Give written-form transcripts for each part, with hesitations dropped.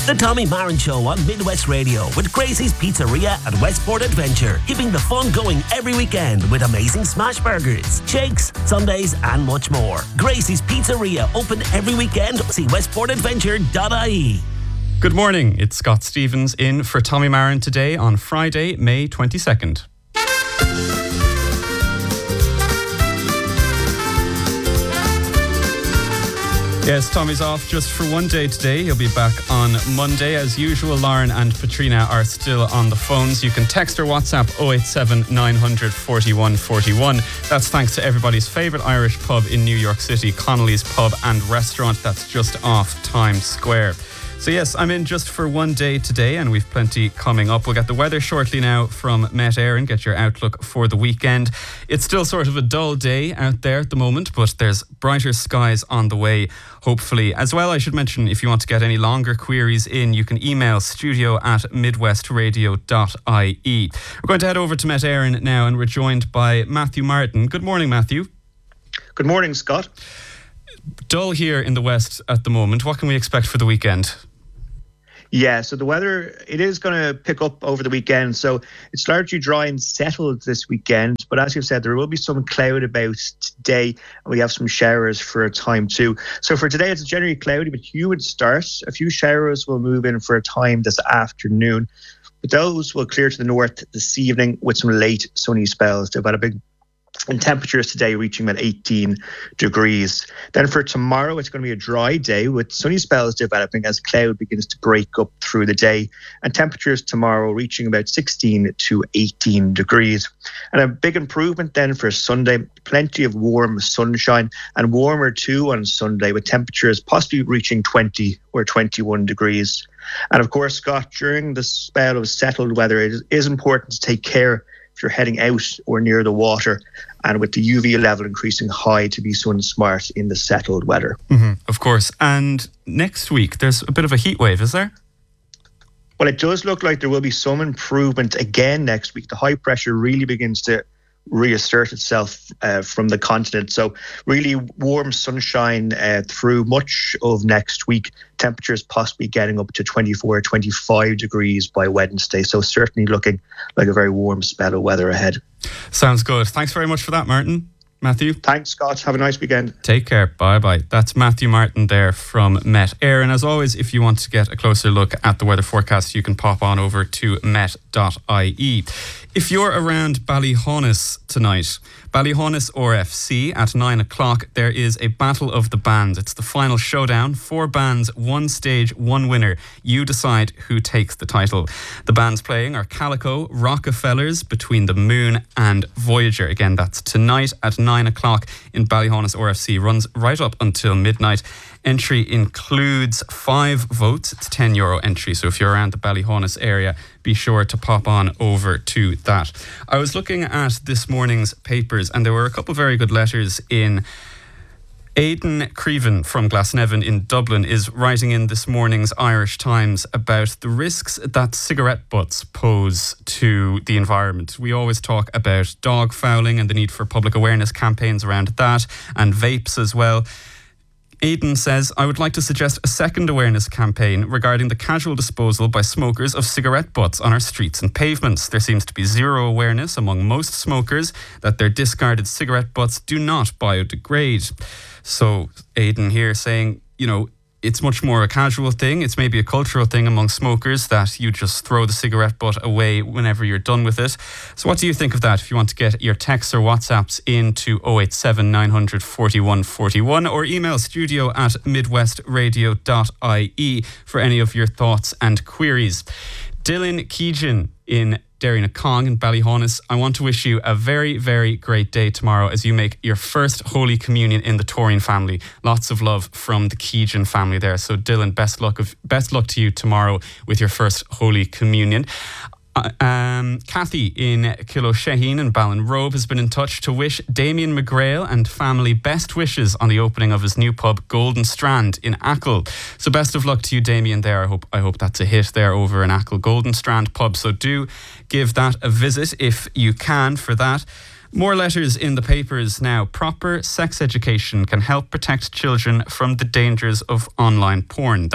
The Tommy Marin Show on Midwest Radio with Gracie's Pizzeria at Westport Adventure, keeping the fun going every weekend with amazing smash burgers, shakes, sundaes and much more. Gracie's Pizzeria, open every weekend. See westportadventure.ie. Good morning, it's Scott Stevens in for Tommy Marin today on Friday, May 22nd. Yes, Tommy's off just for one day today. He'll be back on Monday. As usual, Lauren and Patrina are still on the phones. You can text or WhatsApp 087 900 41 41. That's thanks to everybody's favourite Irish pub in New York City, Connolly's Pub and Restaurant. That's just off Times Square. So yes, I'm in just for one day today and we've plenty coming up. We'll get the weather shortly now from Met Éireann, get your outlook for the weekend. It's still sort of a dull day out there at the moment, but there's brighter skies on the way, hopefully. As well, I should mention, if you want to get any longer queries in, you can email studio@midwestradio.ie. We're going to head over to Met Éireann now and we're joined by Matthew Martin. Good morning, Matthew. Good morning, Scott. Dull here in the west at the moment. What can we expect for the weekend? Yeah, so the weather, it is going to pick up over the weekend. So it's largely dry and settled this weekend. But as you've said, there will be some cloud about today. And we have some showers for a time too. So for today, it's generally cloudy, but humid start. A few showers will move in for a time this afternoon. But those will clear to the north this evening with some late sunny spells. They've got a big and temperatures today reaching about 18 degrees. Then for tomorrow, it's going to be a dry day with sunny spells developing as cloud begins to break up through the day. And temperatures tomorrow reaching about 16 to 18 degrees. And a big improvement then for Sunday, plenty of warm sunshine and warmer too on Sunday with temperatures possibly reaching 20 or 21 degrees. And of course, Scott, during the spell of settled weather, it is important to take care if you're heading out or near the water, and with the UV level increasing high, to be sun smart in the settled weather. Mm-hmm, of course. And next week, there's a bit of a heat wave, is there? Well, it does look like there will be some improvement again next week. The high pressure really begins to reassert itself from the continent. So really warm sunshine through much of next week. Temperatures possibly getting up to 24 or 25 degrees by Wednesday. So certainly looking like a very warm spell of weather ahead. Sounds good. Thanks very much for that, Matthew. Thanks, Scott. Have a nice weekend. Take care. Bye-bye. That's Matthew Martin there from Met Éireann. And as always, if you want to get a closer look at the weather forecast, you can pop on over to met.ie. If you're around Ballyhaunis tonight, Ballyhaunis RFC at 9 o'clock, there is a Battle of the Bands. It's the final showdown. 4 bands, 1 stage, 1 winner. You decide who takes the title. The bands playing are Calico, Rockefellers, Between the Moon and Voyager. Again, that's tonight at 9 o'clock in Ballyhaunis RFC. Runs right up until midnight. Entry includes 5 votes. It's €10 entry. So if you're around the Ballyhaunis area, be sure to pop on over to that. I was looking at this morning's papers and there were a couple of very good letters in. Aidan Creven from Glasnevin in Dublin is writing in this morning's Irish Times about the risks that cigarette butts pose to the environment. We always talk about dog fouling and the need for public awareness campaigns around that, and vapes as well. Aidan says, I would like to suggest a second awareness campaign regarding the casual disposal by smokers of cigarette butts on our streets and pavements. There seems to be zero awareness among most smokers that their discarded cigarette butts do not biodegrade. So Aidan here saying, it's much more a casual thing. It's maybe a cultural thing among smokers that you just throw the cigarette butt away whenever you're done with it. So what do you think of that? If you want to get your texts or WhatsApps into 087 900 41 41 or email studio@midwestradio.ie for any of your thoughts and queries. Dylan Keegan in Derrynacong in Ballyhaunis, I want to wish you a very, very great day tomorrow as you make your first Holy Communion in the Torrian family. Lots of love from the Keegan family there. So Dylan, best luck to you tomorrow with your first Holy Communion. Kathy in Kiloshehin and Ballinrobe has been in touch to wish Damien McGrail and family best wishes on the opening of his new pub Golden Strand in Achill. So best of luck to you, Damien, there. I hope that's a hit there over in Achill. Golden Strand pub, so do give that a visit if you can for that. More letters in the papers now. Proper sex education can help protect children from the dangers of online porn. That's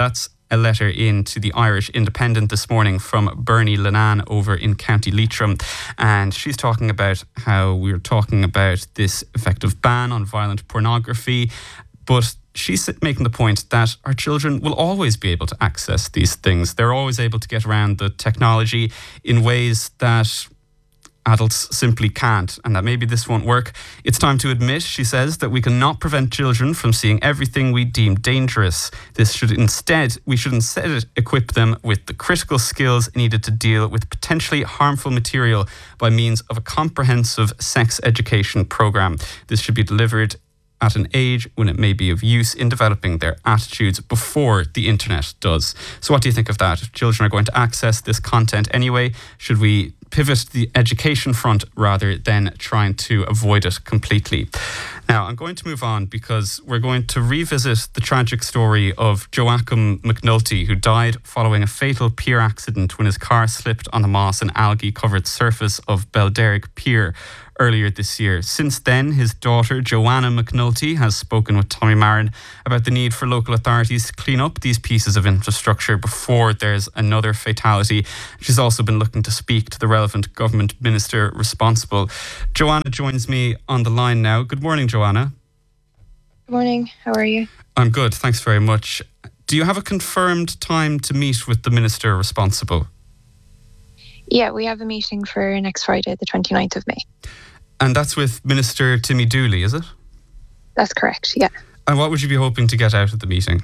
a letter in to the Irish Independent this morning from Bernie Linan over in County Leitrim, and she's talking about how we're talking about this effective ban on violent pornography, but she's making the point that our children will always be able to access these things. They're always able to get around the technology in ways that adults simply can't, and that maybe this won't work. It's time to admit, she says, that we cannot prevent children from seeing everything we deem dangerous. We should instead equip them with the critical skills needed to deal with potentially harmful material by means of a comprehensive sex education program. This should be delivered at an age when it may be of use in developing their attitudes before the internet does. So what do you think of that? If children are going to access this content anyway, should we pivot to the education front rather than trying to avoid it completely? Now, I'm going to move on because we're going to revisit the tragic story of Joachim McNulty, who died following a fatal pier accident when his car slipped on the moss and algae-covered surface of Belderrick Pier earlier this year. Since then, his daughter, Joanna McNulty, has spoken with Tommy Marin about the need for local authorities to clean up these pieces of infrastructure before there's another fatality. She's also been looking to speak to the relevant government minister responsible. Joanna joins me on the line now. Good morning, Joanna. Good morning. How are you? I'm good. Thanks very much. Do you have a confirmed time to meet with the minister responsible? Yeah, we have a meeting for next Friday, the 29th of May. And that's with Minister Timmy Dooley, is it? That's correct, yeah. And what would you be hoping to get out of the meeting?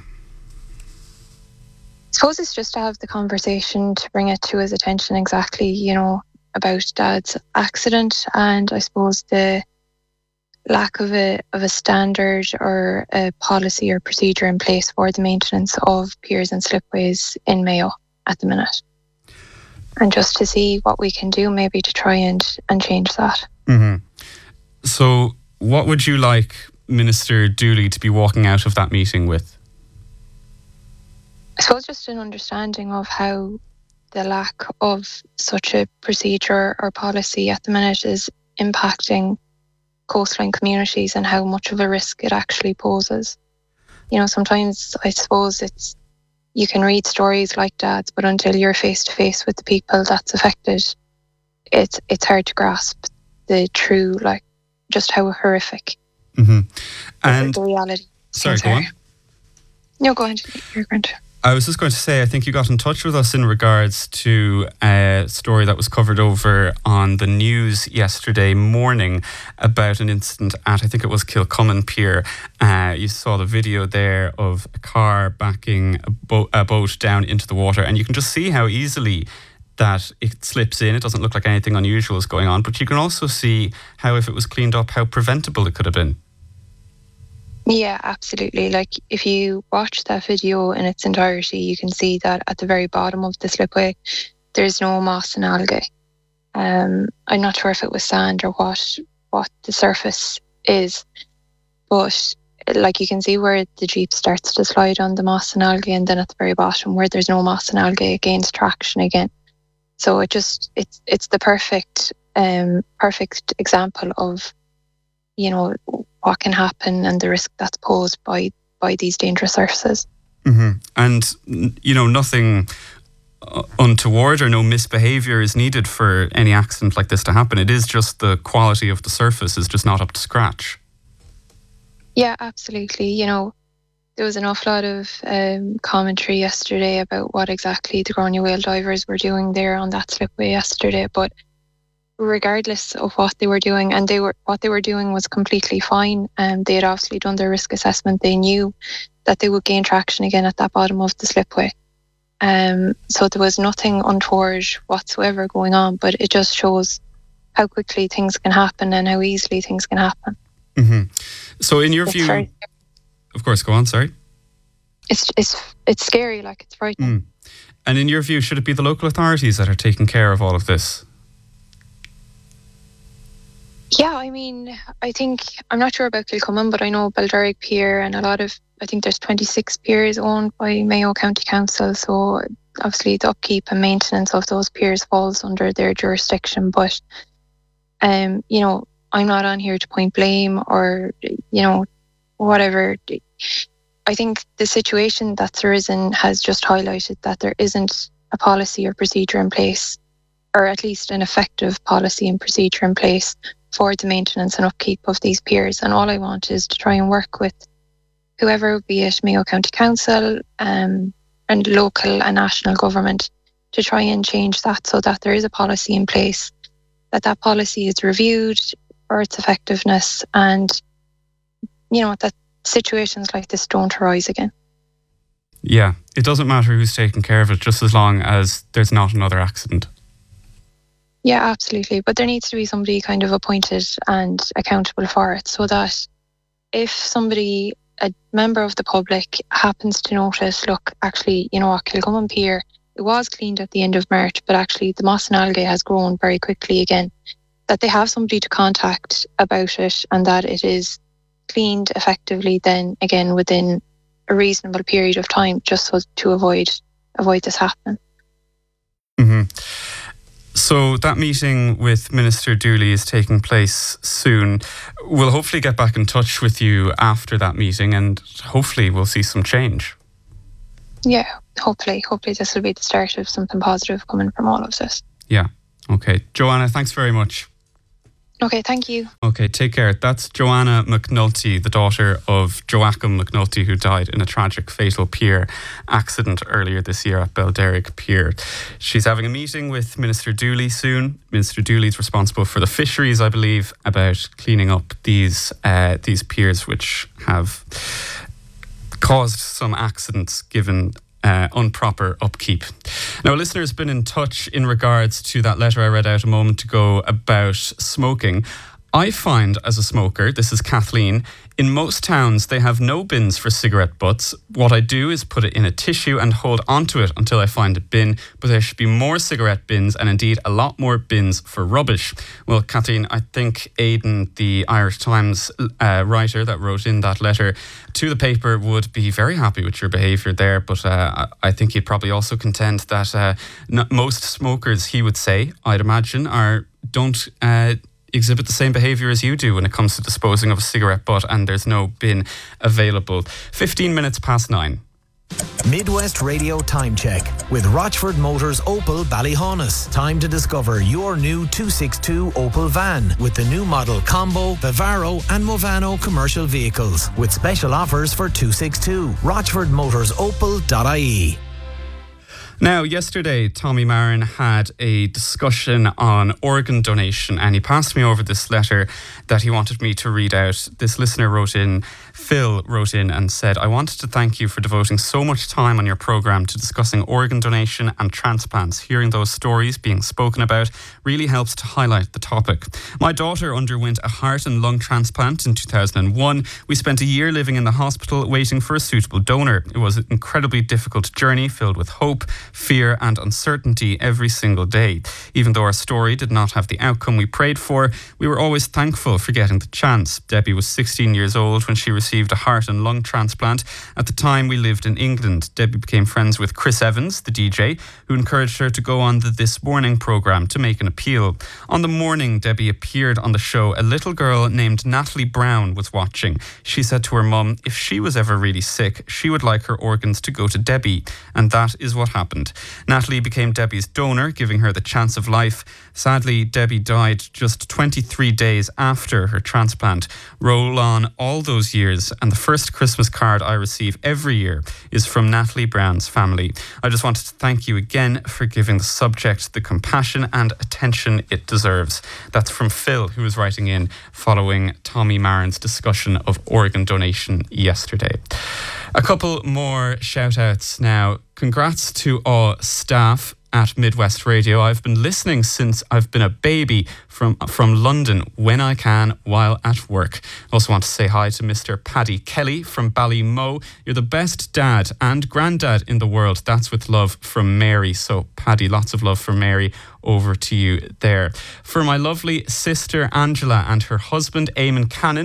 I suppose it's just to have the conversation, to bring it to his attention exactly, about Dad's accident, and I suppose the lack of a standard or a policy or procedure in place for the maintenance of piers and slipways in Mayo at the minute. And just to see what we can do maybe to try and change that. Mm-hmm. So what would you like Minister Dooley to be walking out of that meeting with? I suppose just an understanding of how the lack of such a procedure or policy at the minute is impacting coastline communities and how much of a risk it actually poses. Sometimes I suppose you can read stories like Dad's, but until you're face to face with the people that's affected, it's hard to grasp the true, just how horrific. Mm-hmm. And the reality. Sorry, go on. No, go ahead. You're going to. I was just going to say, I think you got in touch with us in regards to a story that was covered over on the news yesterday morning about an incident at, I think it was Kilcummin Pier. You saw the video there of a car backing a boat down into the water, and you can just see how easily that it slips in. It doesn't look like anything unusual is going on, but you can also see how, if it was cleaned up, how preventable it could have been. Yeah, absolutely. If you watch that video in its entirety, you can see that at the very bottom of the slipway, there's no moss and algae. I'm not sure if it was sand or what the surface is, but you can see where the Jeep starts to slide on the moss and algae, and then at the very bottom where there's no moss and algae, it gains traction again. So it's the perfect example of what can happen and the risk that's posed by these dangerous surfaces. Mm-hmm. And nothing untoward or no misbehaviour is needed for any accident like this to happen. It is just the quality of the surface is just not up to scratch. Yeah, absolutely. There was an awful lot of commentary yesterday about what exactly the Gráinne whale divers were doing there on that slipway yesterday, but regardless of what they were doing, and what they were doing was completely fine. They had obviously done their risk assessment. They knew that they would gain traction again at that bottom of the slipway. So there was nothing untoward whatsoever going on, but it just shows how quickly things can happen and how easily things can happen. Mm-hmm. So in your view, of course, go on, sorry. It's scary, it's frightening. Mm. And in your view, should it be the local authorities that are taking care of all of this? Yeah, I think, I'm not sure about Kilcummin, but I know Belderrick Pier and I think there's 26 piers owned by Mayo County Council, so obviously the upkeep and maintenance of those piers falls under their jurisdiction, but, I'm not on here to point blame or, whatever. I think the situation that's arisen has just highlighted that there isn't a policy or procedure in place, or at least an effective policy and procedure in place for the maintenance and upkeep of these piers. And all I want is to try and work with whoever, be it Mayo County Council and local and national government, to try and change that so that there is a policy in place, that policy is reviewed for its effectiveness, and that situations like this don't arise again. Yeah, it doesn't matter who's taking care of it, just as long as there's not another accident. Yeah, absolutely. But there needs to be somebody kind of appointed and accountable for it, so that if somebody, a member of the public, happens to notice, look, actually, Kilgummon Pier, it was cleaned at the end of March, but actually the moss and algae has grown very quickly again, that they have somebody to contact about it, and that it is cleaned effectively then again within a reasonable period of time, just so to avoid this happening. Mm-hmm. So that meeting with Minister Dooley is taking place soon. We'll hopefully get back in touch with you after that meeting, and hopefully we'll see some change. Yeah, hopefully this will be the start of something positive coming from all of this. Yeah. Okay. Joanna, thanks very much. Okay, thank you. Okay, take care. That's Joanna McNulty, the daughter of Joachim McNulty, who died in a tragic fatal pier accident earlier this year at Belderrick Pier. She's having a meeting with Minister Dooley soon. Minister Dooley's responsible for the fisheries, I believe, about cleaning up these piers which have caused some accidents given improper upkeep. Now, a listener has been in touch in regards to that letter I read out a moment ago about smoking. I find, as a smoker, this is Kathleen, in most towns they have no bins for cigarette butts. What I do is put it in a tissue and hold onto it until I find a bin, but there should be more cigarette bins and indeed a lot more bins for rubbish. Well, Kathleen, I think Aidan, the Irish Times writer that wrote in that letter to the paper, would be very happy with your behaviour there, but I think he'd probably also contend that most smokers, he would say, I'd imagine, don't exhibit the same behaviour as you do when it comes to disposing of a cigarette butt, and there's no bin available. 15 minutes past 9. Midwest Radio Time Check with Rochford Motors Opel Ballyhaunis. Time to discover your new 262 Opel van with the new model Combo, Vivaro and Movano commercial vehicles with special offers for 262. RochfordMotorsOpel.ie. Now, yesterday, Tommy Marin had a discussion on organ donation, and he passed me over this letter that he wanted me to read out. This listener Phil wrote in and said, I wanted to thank you for devoting so much time on your programme to discussing organ donation and transplants. Hearing those stories being spoken about really helps to highlight the topic. My daughter underwent a heart and lung transplant in 2001. We spent a year living in the hospital waiting for a suitable donor. It was an incredibly difficult journey filled with hope, fear and uncertainty every single day. Even though our story did not have the outcome we prayed for, we were always thankful for getting the chance. Debbie was 16 years old when she received a heart and lung transplant. At the time, we lived in England. Debbie became friends with Chris Evans, the DJ, who encouraged her to go on the This Morning programme to make an appeal. On the morning Debbie appeared on the show, a little girl named Natalie Brown was watching. She said to her mum, if she was ever really sick, she would like her organs to go to Debbie. And that is what happened. Natalie became Debbie's donor, giving her the chance of life. Sadly, Debbie died just 23 days after her transplant. Roll on all those years, and the first Christmas card I receive every year is from Natalie Brown's family. I just wanted to thank you again for giving the subject the compassion and attention it deserves. That's from Phil, who was writing in following Tommy Marin's discussion of organ donation yesterday. A couple more shout outs now. Congrats to all staff at Midwest Radio. I've been listening since I've been a baby from London when I can while at work. I also want to say hi to Mr. Paddy Kelly from Ballymo. You're the best dad and granddad in the world. That's with love from Mary. So Paddy, lots of love from Mary over to you there. For my lovely sister Angela and her husband Eamon Cannon,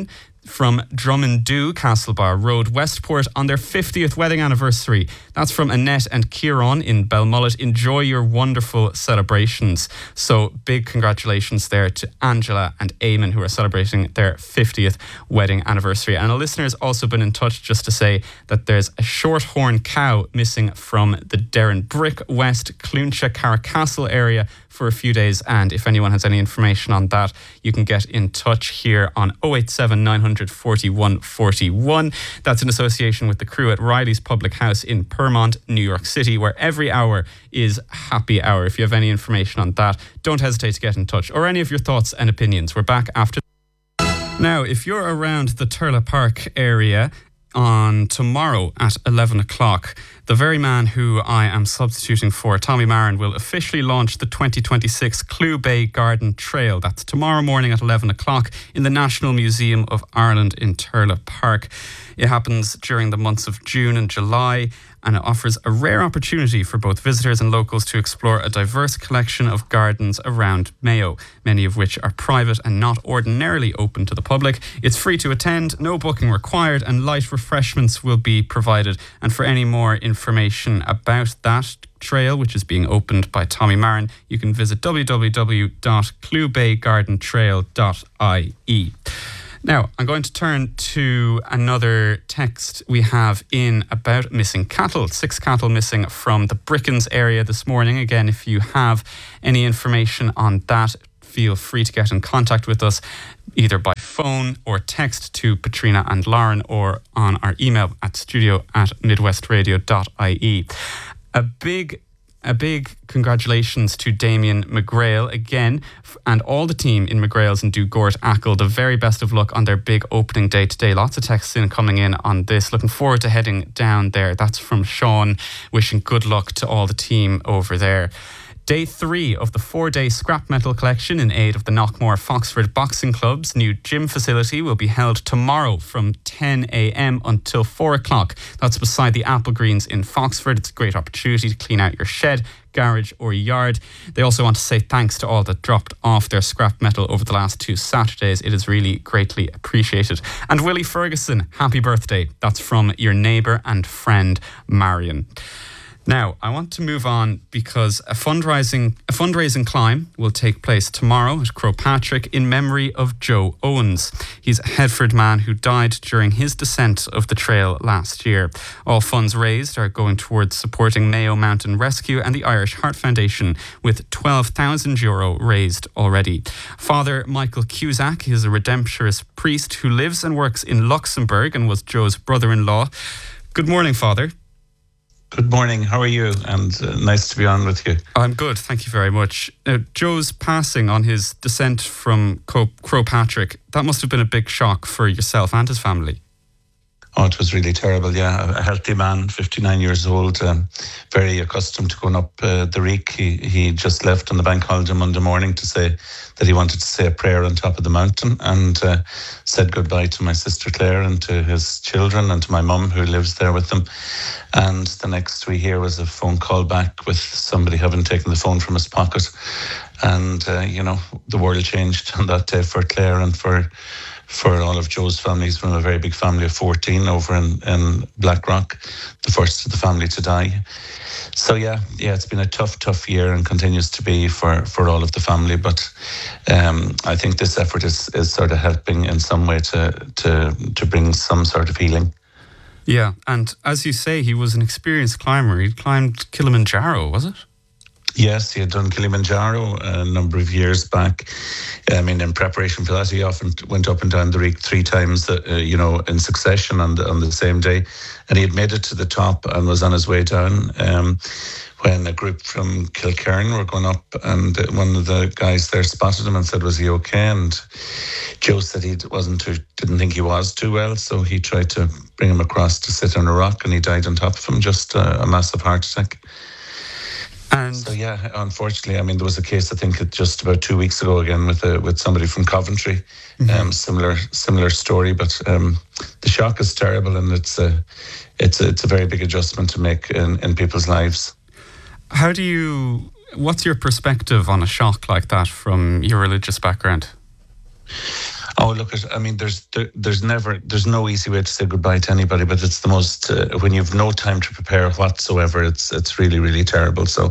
from Drummondoo Castlebar Road, Westport, on their 50th wedding anniversary. That's from Annette and Kieran in Belmullet. Enjoy your wonderful celebrations. So big congratulations there to Angela and Eamon, who are celebrating their 50th wedding anniversary. And a listener has also been in touch just to say that there's a shorthorn cow missing from the Derren Brick West Cluncha Carracastle area for a few days, and if anyone has any information on that, you can get in touch here on 087 900 41 41. That's in association with the crew at Riley's Public House in Permont, New York City, where every hour is happy hour. If you have any information on that, don't hesitate to get in touch, or any of your thoughts and opinions. We're back after. Now, if you're around the Turlough Park area on tomorrow at 11 o'clock, the very man who I am substituting for, Tommy Marin, will officially launch the 2026 Clew Bay Garden Trail. That's tomorrow morning at 11 o'clock in the National Museum of Ireland in Turlough Park. It happens during the months of June and July, and it offers a rare opportunity for both visitors and locals to explore a diverse collection of gardens around Mayo, many of which are private and not ordinarily open to the public. It's free to attend, no booking required, and light refreshments will be provided. And for any more information about that trail, which is being opened by Tommy Marin, you can visit www.clewbaygardentrail.ie. Now, I'm going to turn to another text we have in about missing cattle. 6 cattle missing from the Brickens area this morning. Again, if you have any information on that, feel free to get in contact with us either by phone or text to Patrina and Lauren, or on our email at studio@midwestradio.ie. A big congratulations to Damien McGrail again, and all the team in McGrail's and Dugort Ackle. The very best of luck on their big opening day today. Lots of texts coming in on this. Looking forward to heading down there. That's from Sean, wishing good luck to all the team over there. Day 3 of the 4-day scrap metal collection in aid of the Knockmore Foxford Boxing Club's new gym facility will be held tomorrow from 10 a.m. until 4 o'clock. That's beside the Apple Greens in Foxford. It's a great opportunity to clean out your shed, garage or yard. They also want to say thanks to all that dropped off their scrap metal over the last 2 Saturdays. It is really greatly appreciated. And Willie Ferguson, happy birthday. That's from your neighbour and friend Marion. Now, I want to move on because a fundraising climb will take place tomorrow at Crowpatrick in memory of Joe Owens. He's a Headford man who died during his descent of the trail last year. All funds raised are going towards supporting Mayo Mountain Rescue and the Irish Heart Foundation, with €12,000 raised already. Father Michael Cusack is a Redemptorist priest who lives and works in Luxembourg and was Joe's brother-in-law. Good morning, Father. Good morning. How are you? And nice to be on with you. I'm good. Thank you very much. Now, Joe's passing on his descent from Crowpatrick, that must have been a big shock for yourself and his family. Oh, it was really terrible, yeah. A healthy man, 59 years old, very accustomed to going up the Reek. He just left on the bank holiday Monday morning to say that he wanted to say a prayer on top of the mountain, and said goodbye to my sister Claire and to his children and to my mum who lives there with them. And the next we hear was a phone call back with somebody having taken the phone from his pocket. And, the world changed on that day for Claire and for all of Joe's family. He's from a very big family of 14 over in Blackrock, the first of the family to die. So yeah, it's been a tough year and continues to be for all of the family. But I think this effort is sort of helping in some way to bring some sort of healing. Yeah, and as you say, he was an experienced climber. He'd climbed Kilimanjaro, was it? Yes, he had done Kilimanjaro a number of years back. I mean, in preparation for that, he often went up and down the Reek 3 times, in succession on the same day. And he had made it to the top and was on his way down when a group from Kilcairn were going up, and one of the guys there spotted him and said, was he okay? And Joe said he didn't think he was too well, so he tried to bring him across to sit on a rock, and he died on top of him, just a massive heart attack. And so yeah, unfortunately, I mean, there was a case I think just about 2 weeks ago again with somebody from Coventry, similar story. But the shock is terrible, and it's a very big adjustment to make in people's lives. What's your perspective on a shock like that from your religious background? Oh, look! I mean, there's no easy way to say goodbye to anybody, but it's the most when you've no time to prepare whatsoever. It's really, really terrible. So,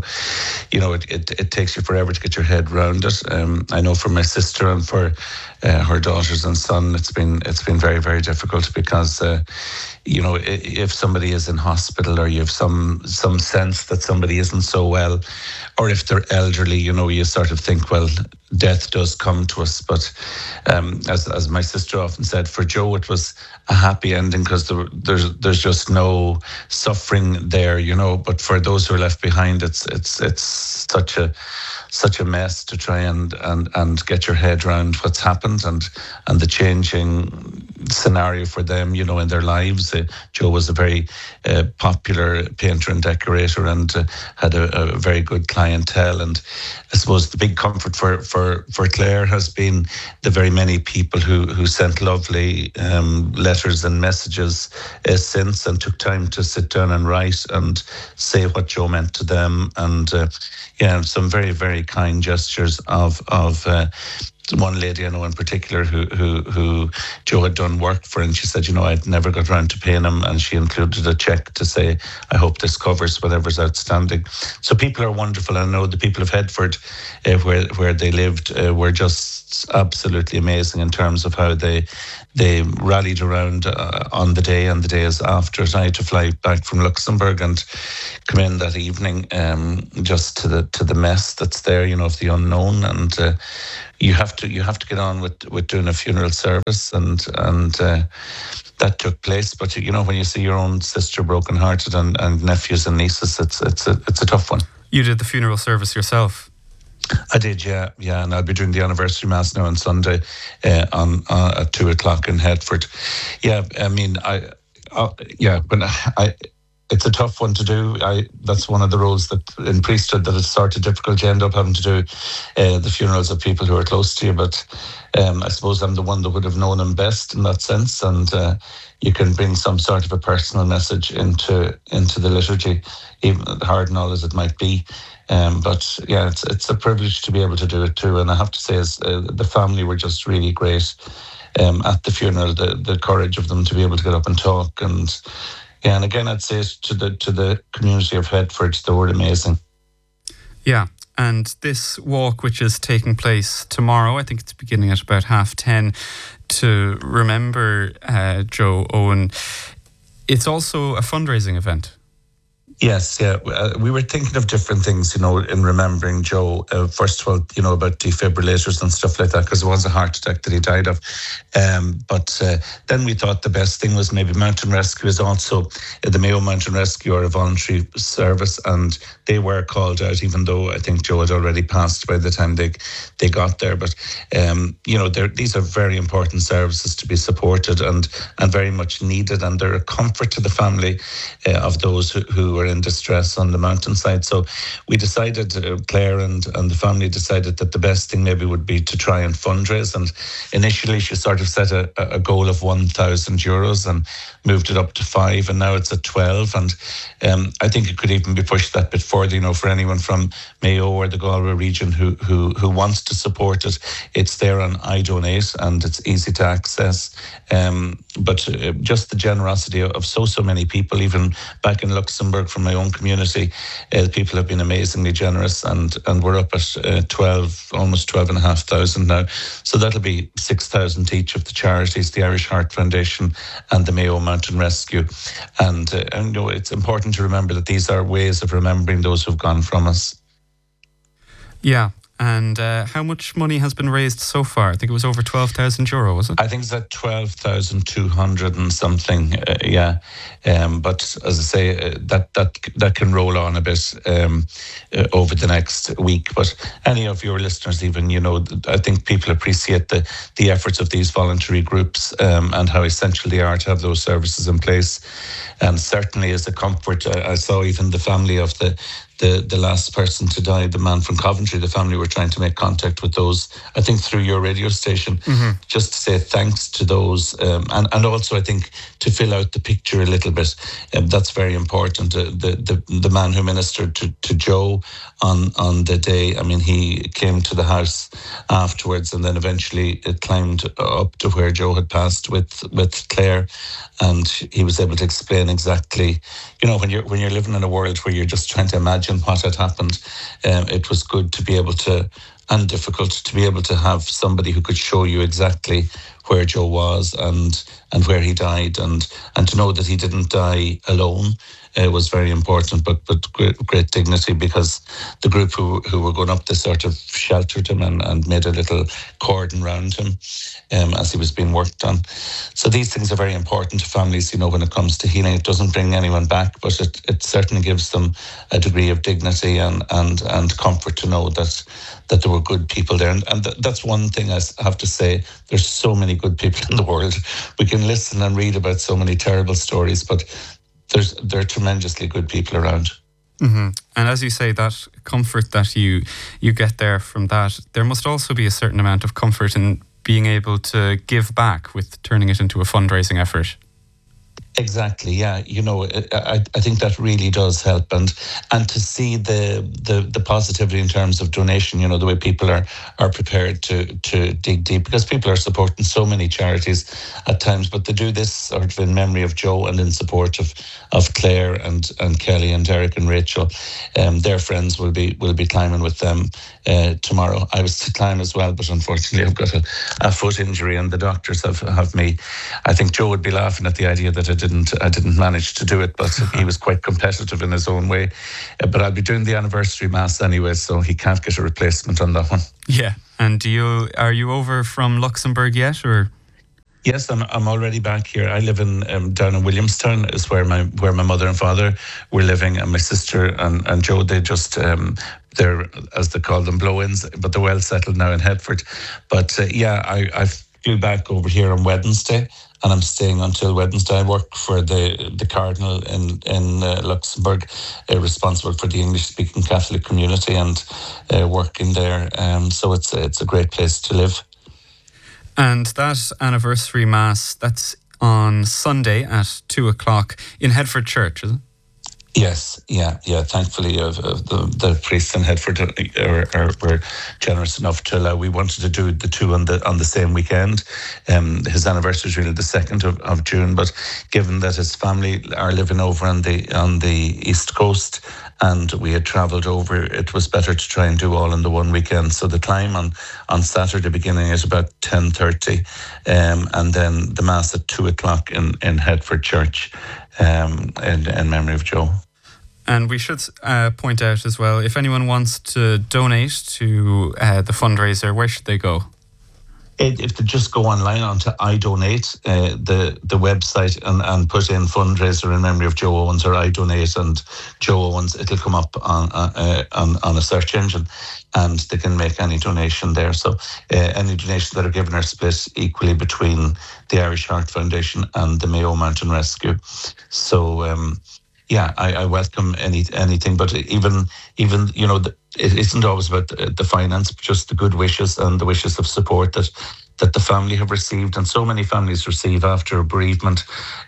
it takes you forever to get your head around it. I know for my sister and for her daughters and son, it's been very, very difficult because if somebody is in hospital or you have some sense that somebody isn't so well, or if they're elderly, you sort of think, well, death does come to us. But as my sister often said, for Joe it was a happy ending because there's just no suffering there, But for those who are left behind, it's such a mess to try and get your head around what's happened and the changing scenario for them, in their lives. Joe was a very popular painter and decorator and had a very good clientele. And I suppose the big comfort for Claire has been the very many people who sent lovely letters and messages since and took time to sit down and write and say what Joe meant to them. And some very, very kind gestures of one lady I know in particular who Joe had done work for, and she said, I'd never got around to paying him, and she included a cheque to say, I hope this covers whatever's outstanding. So people are wonderful. I know the people of Headford, where they lived, were just absolutely amazing in terms of how they rallied around on the day and the days after. I had to fly back from Luxembourg and come in that evening just to the mess that's there, of the unknown. And you have to get on with doing a funeral service, and that took place. But when you see your own sister brokenhearted and nephews and nieces, it's a tough one. You did the funeral service yourself? I did, yeah, and I'll be doing the anniversary mass now on Sunday at 2:00 in Headford. Yeah, I mean, it's a tough one to do. That's one of the roles that in priesthood that it's sort of difficult. You end up having to do the funerals of people who are close to you. But I suppose I'm the one that would have known him best in that sense, and you can bring some sort of a personal message into the liturgy, even hard and all as it might be. But yeah, it's a privilege to be able to do it too. And I have to say, the family were just really great at the funeral. The courage of them to be able to get up and talk, and again, I'd say to the community of Headford, they were amazing. Yeah. And this walk, which is taking place tomorrow, I think it's beginning at about 10:30, to remember Joe Owen, it's also a fundraising event. Yes, yeah. We were thinking of different things, in remembering Joe. First of all, about defibrillators and stuff like that, because it was a heart attack that he died of. But then we thought the best thing was maybe Mountain Rescue is also, the Mayo Mountain Rescue are a voluntary service, and they were called out, even though I think Joe had already passed by the time they got there. But, these are very important services to be supported and very much needed, and they're a comfort to the family of those who are in distress on the mountainside. So we decided, Claire and the family decided that the best thing maybe would be to try and fundraise. And initially she sort of set a goal of €1,000 and moved it up to 5, and now it's at 12. And I think it could even be pushed that bit further, for anyone from Mayo or the Galway region who wants to support it. It's there on iDonate and it's easy to access. But just the generosity of so many people, even back in Luxembourg from my own community, people have been amazingly generous, and we're up at 12, almost 12,500 now. So that'll be 6,000 each of the charities, the Irish Heart Foundation and the Mayo Mountain Rescue. And it's important to remember that these are ways of remembering those who've gone from us. Yeah. And how much money has been raised so far? I think it was over €12,000, was it? I think it's at 12,200 and something, yeah. But as I say, that can roll on a bit over the next week. But any of your listeners even, I think people appreciate the efforts of these voluntary groups and how essential they are to have those services in place. And certainly as a comfort, I saw even the family of the last person to die, the man from Coventry, the family were were trying to make contact with those, I think through your radio station, just to say thanks to those. And also, I think, to fill out the picture a little bit. That's very important. The man who ministered to Joe on the day, I mean, he came to the house afterwards, and then eventually it climbed up to where Joe had passed with Claire, and he was able to explain exactly, when you're living in a world where you're just trying to imagine what had happened, it was good to be able to, and difficult to be able to have somebody who could show you exactly where Joe was and where he died, and to know that he didn't die alone. It was very important, but great dignity, because the group who were going up, they sort of sheltered him and made a little cordon round him as he was being worked on. So these things are very important to families, when it comes to healing. It doesn't bring anyone back, but it certainly gives them a degree of dignity and comfort to know that there were good people there. And that's one thing I have to say. There's so many good people in the world. We can listen and read about so many terrible stories, but there are tremendously good people around. Mm-hmm. And as you say, that comfort that you get there from that, there must also be a certain amount of comfort in being able to give back with turning it into a fundraising effort. Exactly, yeah. I think that really does help, and to see the positivity in terms of donation. The way people are prepared to dig deep, because people are supporting so many charities at times, but they do this sort of in memory of Joe and in support of Claire and Kelly and Derek and Rachel. Their friends will be climbing with them tomorrow. I was to climb as well, but unfortunately I've got a foot injury, and the doctors have me. I think Joe would be laughing at the idea that I didn't manage to do it, but he was quite competitive in his own way. But I'll be doing the anniversary mass anyway, so he can't get a replacement on that one. Yeah, and are you over from Luxembourg yet, or? Yes, I'm already back here. I live in down in Williamstown, is where my mother and father were living, and my sister and Joe. They just they're, as they call them, blow-ins, but they're well settled now in Headford. But I flew back over here on Wednesday, and I'm staying until Wednesday. I work for the Cardinal in Luxembourg, responsible for the English-speaking Catholic community, and working there. So it's a great place to live. And that anniversary mass, that's on Sunday at 2:00 in Headford Church, is it? Yes, yeah. Thankfully, the priests in Headford were generous enough to allow. We wanted to do the two on the same weekend. His anniversary is really the 2nd of June, but given that his family are living over on the East Coast, and we had travelled over, it was better to try and do all in the one weekend. So the climb on Saturday beginning at about 10:30, and then the mass at 2:00 in Headford Church, in memory of Joe. And we should point out as well, if anyone wants to donate to the fundraiser, where should they go? If they just go online onto iDonate, the website, and put in fundraiser in memory of Joe Owens or iDonate and Joe Owens, it'll come up on a search engine, and they can make any donation there. So any donations that are given are split equally between the Irish Heart Foundation and the Mayo Mountain Rescue. So I welcome anything, but even it isn't always about the finance, but just the good wishes and the wishes of support that the family have received, and so many families receive after a bereavement.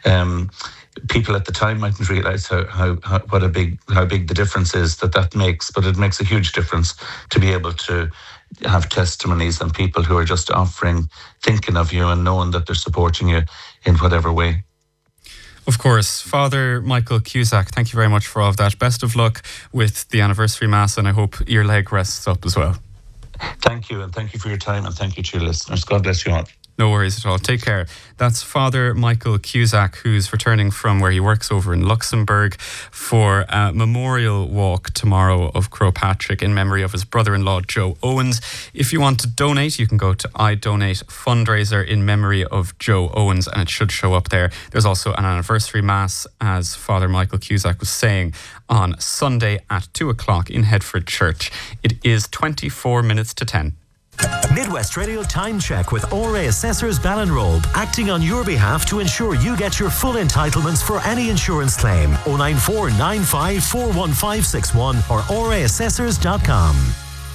People at the time mightn't realise how big the difference is that makes, but it makes a huge difference to be able to have testimonies and people who are just offering, thinking of you and knowing that they're supporting you in whatever way. Of course. Father Michael Cusack, thank you very much for all of that. Best of luck with the anniversary mass, and I hope your leg rests up as well. Thank you, and thank you for your time, and thank you to your listeners. God bless you all. No worries at all. Take care. That's Father Michael Cusack, who's returning from where he works over in Luxembourg for a memorial walk tomorrow of Croagh Patrick in memory of his brother-in-law, Joe Owens. If you want to donate, you can go to iDonate fundraiser in memory of Joe Owens, and it should show up there. There's also an anniversary mass, as Father Michael Cusack was saying, on Sunday at 2:00 in Headford Church. It is 24 minutes to 10. Midwest Radio Time Check with ORA Assessors Ballinrobe, acting on your behalf to ensure you get your full entitlements for any insurance claim. 094 95 41561 or oraassessors.com.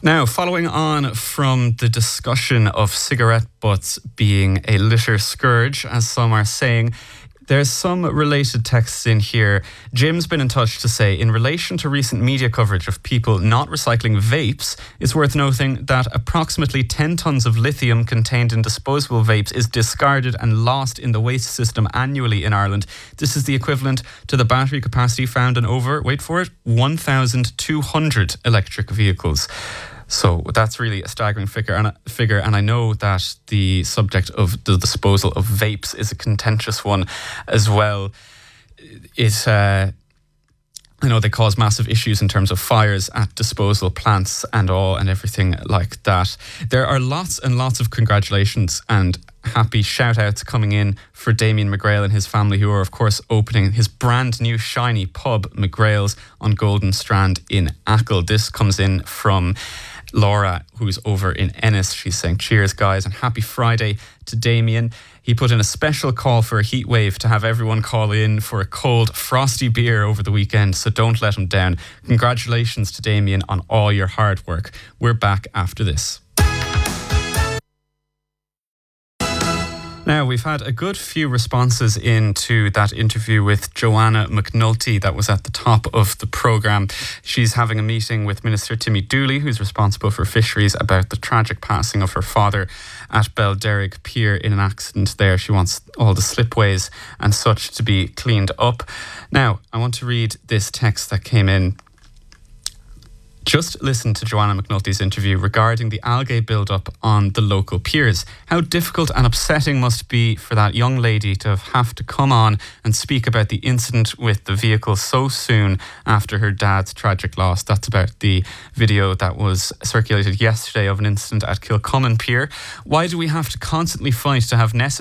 Now, following on from the discussion of cigarette butts being a litter scourge, as some are saying, there's some related texts in here. Jim's been in touch to say, in relation to recent media coverage of people not recycling vapes, it's worth noting that approximately 10 tonnes of lithium contained in disposable vapes is discarded and lost in the waste system annually in Ireland. This is the equivalent to the battery capacity found in over, wait for it, 1,200 electric vehicles. So that's really a staggering figure, and I know that the subject of the disposal of vapes is a contentious one as well. I know they cause massive issues in terms of fires at disposal plants and everything like that. There are lots and lots of congratulations and happy shout outs coming in for Damien McGrail and his family, who are of course opening his brand new shiny pub, McGrail's, on Golden Strand in Achill. This comes in from Laura, who's over in Ennis. She's saying, cheers guys and happy Friday to Damien. He put in a special call for a heat wave to have everyone call in for a cold, frosty beer over the weekend, so don't let him down. Congratulations to Damien on all your hard work. We're back after this. Now, we've had a good few responses into that interview with Joanna McNulty that was at the top of the programme. She's having a meeting with Minister Timmy Dooley, who's responsible for fisheries, about the tragic passing of her father at Belderrig Pier in an accident there. She wants all the slipways and such to be cleaned up. Now, I want to read this text that came in. Just listen to Joanna McNulty's interview regarding the algae build-up on the local piers. How difficult and upsetting must it be for that young lady to have to come on and speak about the incident with the vehicle so soon after her dad's tragic loss. That's about the video that was circulated yesterday of an incident at Kilcommon Pier. Why do we have to constantly fight to have necessary